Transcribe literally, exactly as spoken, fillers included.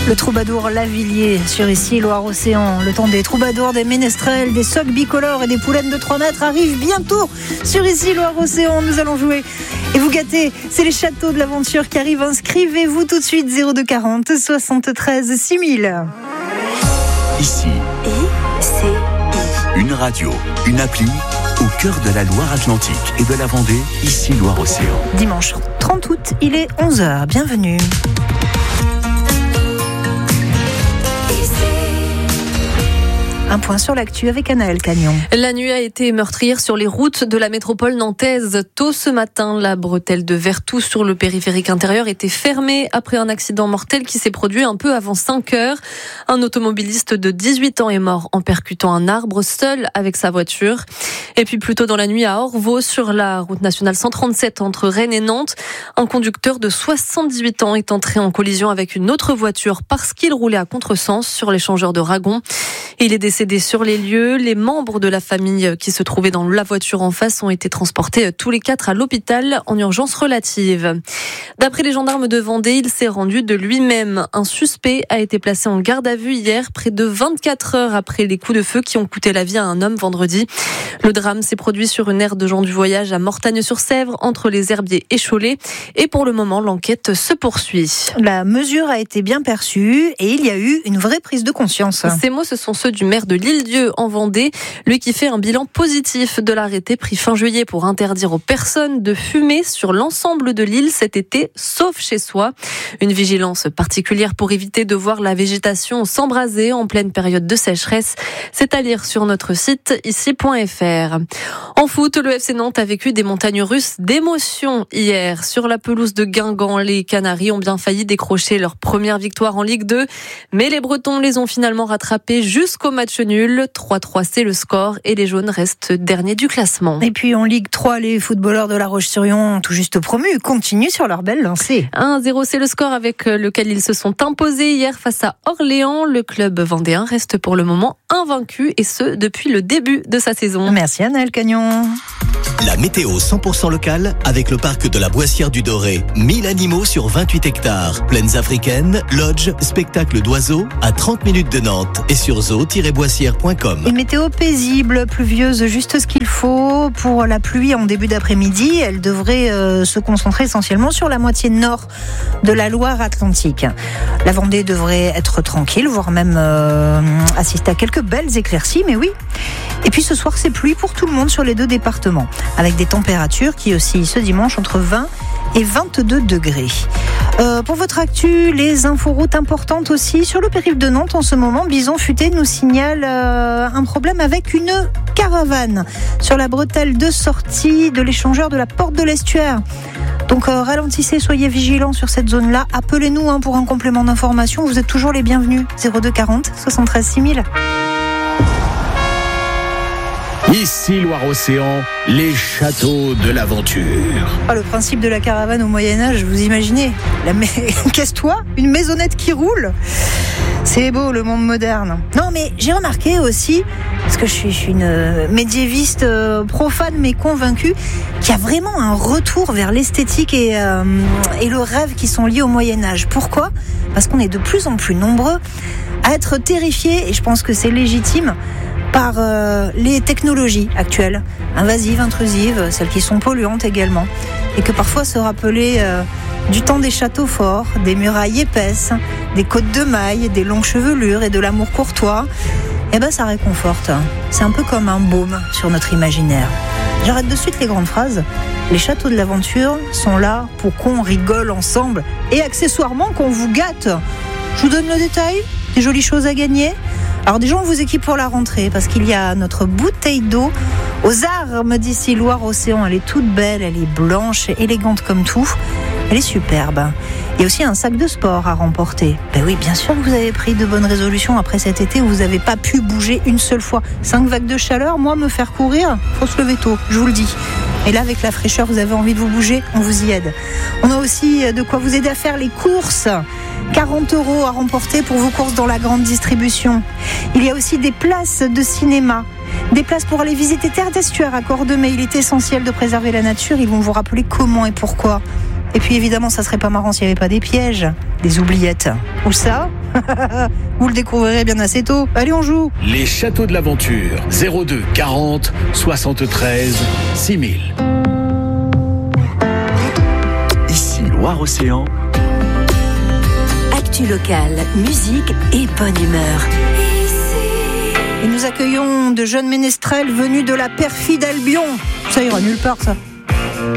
Le troubadour Lavilliers sur ici Loire-Océan. Le temps des troubadours, des ménestrels, des socs bicolores et des poulaines de trois mètres arrive bientôt sur ici Loire-Océan. Nous allons jouer et vous gâter. C'est les châteaux de l'aventure qui arrivent. Inscrivez-vous tout de suite zéro deux quarante soixante-treize six mille. Ici, I C I. Une radio, une appli au cœur de la Loire-Atlantique et de la Vendée, ici Loire-Océan. Dimanche trente août, il est onze heures. Bienvenue. Un point sur l'actu avec Anaëlle Cagnon. La nuit a été meurtrière sur les routes de la métropole nantaise. Tôt ce matin, la bretelle de Vertou sur le périphérique intérieur était fermée après un accident mortel qui s'est produit un peu avant cinq heures. Un automobiliste de dix-huit ans est mort en percutant un arbre seul avec sa voiture. Et puis plus tôt dans la nuit à Orvaux, sur la route nationale cent trente-sept entre Rennes et Nantes, un conducteur de soixante-dix-huit ans est entré en collision avec une autre voiture parce qu'il roulait à contresens sur l'échangeur de Ragon. Il est décédé sur les lieux. Les membres de la famille qui se trouvaient dans la voiture en face ont été transportés tous les quatre à l'hôpital en urgence relative. D'après les gendarmes de Vendée, il s'est rendu de lui-même. Un suspect a été placé en garde à vue hier, près de vingt-quatre heures après les coups de feu qui ont coûté la vie à un homme vendredi. Le drame s'est produit sur une aire de gens du voyage à Mortagne-sur-Sèvre, entre les Herbiers et Cholet. Et pour le moment, l'enquête se poursuit. La mesure a été bien perçue et il y a eu une vraie prise de conscience. Ces mots, ce sont ceux du maire de l'Île-Dieu en Vendée, lui qui fait un bilan positif de l'arrêté pris fin juillet pour interdire aux personnes de fumer sur l'ensemble de l'île cet été, sauf chez soi. Une vigilance particulière pour éviter de voir la végétation s'embraser en pleine période de sécheresse. C'est à lire sur notre site ici point f r. En foot, le F C Nantes a vécu des montagnes russes d'émotion hier. Sur la pelouse de Guingamp, les Canaries ont bien failli décrocher leur première victoire en Ligue deux, mais les Bretons les ont finalement rattrapés jusqu'au match nul. trois trois, c'est le score et les jaunes restent derniers du classement. Et puis en Ligue trois, les footballeurs de La Roche-sur-Yon, tout juste promus, continuent sur leur belle lancée. un zéro, c'est le score avec lequel ils se sont imposés hier face à Orléans. Le club vendéen reste pour le moment invaincu et ce depuis le début de sa saison. Merci Anaëlle Cagnon. La météo cent pour cent locale avec le parc de la Boissière du Doré. mille animaux sur vingt-huit hectares. Plaines africaines, lodge, spectacle d'oiseaux à trente minutes de Nantes et sur zoo tiret boissière point com. Une météo paisible, pluvieuse, juste ce qu'il faut. Pour la pluie en début d'après-midi, elle devrait euh, se concentrer essentiellement sur la moitié nord de la Loire-Atlantique. La Vendée devrait être tranquille, voire même euh, assister à quelques belles éclaircies, mais oui. Et puis ce soir, c'est pluie pour tout le monde sur les deux départements, avec des températures qui oscillent ce dimanche entre vingt et vingt-deux degrés. Euh, pour votre actu, les inforoutes importantes aussi. Sur le périph' de Nantes, en ce moment, Bison Futé nous signale euh, un problème avec une caravane sur la bretelle de sortie de l'échangeur de la porte de l'Estuaire. Donc euh, ralentissez, soyez vigilants sur cette zone-là. Appelez-nous hein, pour un complément d'information. Vous êtes toujours les bienvenus. zéro deux quarante soixante-treize six mille. Ici Loire-Océan, les châteaux de l'aventure. Ah, le principe de la caravane au Moyen-Âge, vous imaginez la mais... Casse-toi, une maisonnette qui roule. C'est beau le monde moderne. Non mais j'ai remarqué aussi, parce que je suis, je suis une médiéviste euh, profane mais convaincue, qu'il y a vraiment un retour vers l'esthétique et, euh, et le rêve qui sont liés au Moyen-Âge. Pourquoi ? Parce qu'on est de plus en plus nombreux à être terrifiés, et je pense que c'est légitime, par euh, les technologies actuelles, invasives, intrusives, celles qui sont polluantes également, et que parfois se rappeler euh, du temps des châteaux forts, des murailles épaisses, des côtes de mailles, des longues chevelures et de l'amour courtois, eh ben ça réconforte. C'est un peu comme un baume sur notre imaginaire. J'arrête de suite les grandes phrases. Les châteaux de l'aventure sont là pour qu'on rigole ensemble et accessoirement qu'on vous gâte. Je vous donne le détail, des jolies choses à gagner. Alors déjà, on vous équipe pour la rentrée parce qu'il y a notre bouteille d'eau aux armes d'ici Loire-Océan. Elle est toute belle, elle est blanche, élégante comme tout. Elle est superbe. Il y a aussi un sac de sport à remporter. Ben oui, bien sûr que vous avez pris de bonnes résolutions après cet été où vous n'avez pas pu bouger une seule fois. Cinq vagues de chaleur, moi, me faire courir, faut se lever tôt, je vous le dis. Et là, avec la fraîcheur, vous avez envie de vous bouger, on vous y aide. On a aussi de quoi vous aider à faire les courses. quarante euros à remporter pour vos courses dans la grande distribution. Il y a aussi des places de cinéma, des places pour aller visiter Terre d'Estuaire à Cordemais. Il est essentiel de préserver la nature. Ils vont vous rappeler comment et pourquoi. Et puis évidemment, ça serait pas marrant s'il n'y avait pas des pièges, des oubliettes. Où ça ? Vous le découvrirez bien assez tôt. Allez, on joue. Les châteaux de l'aventure. zéro deux quarante soixante-treize six mille. Ici Loire-Océan. Actu locale, musique et bonne humeur. Et nous accueillons de jeunes ménestrels venus de la perfide Albion. Ça ira nulle part, ça.